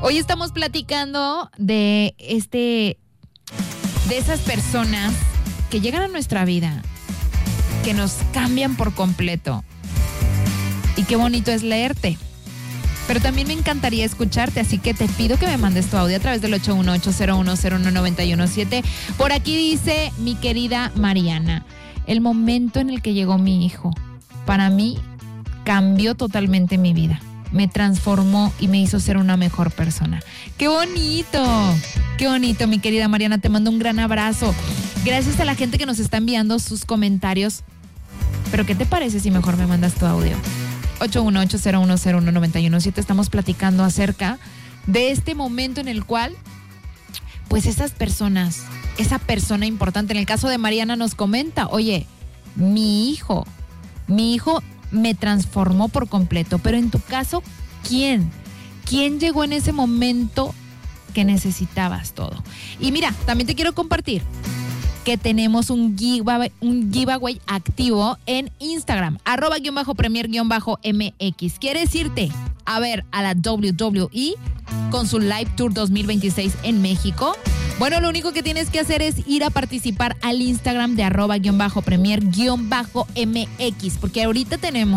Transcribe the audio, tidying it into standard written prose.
Hoy estamos platicando de esas personas que llegan a nuestra vida, que nos cambian por completo. Y qué bonito es leerte. Pero también me encantaría escucharte, así que te pido que me mandes tu audio a través del 818-0101-917. Por aquí dice mi querida Mariana, el momento en el que llegó mi hijo, para mí cambió totalmente mi vida. Me transformó y me hizo ser una mejor persona. ¡Qué bonito! ¡Qué bonito, mi querida Mariana! Te mando un gran abrazo. Gracias a la gente que nos está enviando sus comentarios. Pero ¿qué te parece si mejor me mandas tu audio? 818-0101-917. Estamos platicando acerca de este momento en el cual, pues esas personas, esa persona importante, en el caso de Mariana nos comenta, oye, mi hijo me transformó por completo, pero en tu caso, ¿quién? ¿Quién llegó en ese momento que necesitabas todo? Y mira, también te quiero compartir que tenemos un giveaway activo en Instagram, @premier_MX. ¿Quieres irte a ver a la WWE con su Live Tour 2026 en México? Bueno, lo único que tienes que hacer es ir a participar al Instagram de @premier_MX, porque ahorita tenemos